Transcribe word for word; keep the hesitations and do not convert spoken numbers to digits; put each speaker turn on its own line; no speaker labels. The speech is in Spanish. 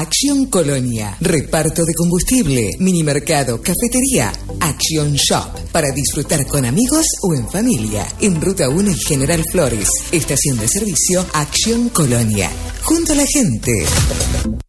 Acción Colonia, reparto de combustible, minimercado, cafetería, Action Shop, para disfrutar con amigos o en familia. En Ruta uno y General Flores, estación de servicio Acción Colonia. Junto a la gente.